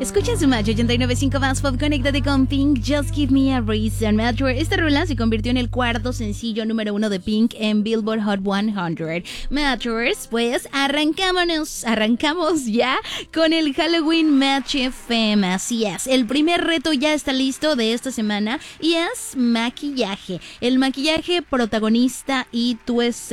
Escucha su Match 89.5 más pop, conéctate con Pink, Just Give Me a Reason. Match, esta rola se convirtió en el cuarto sencillo número 1 de Pink en Billboard Hot 100. Matchers, pues arrancamos ya con el Halloween Match FM. Así es, el primer reto ya está listo de esta semana y es maquillaje. El maquillaje protagonista y tu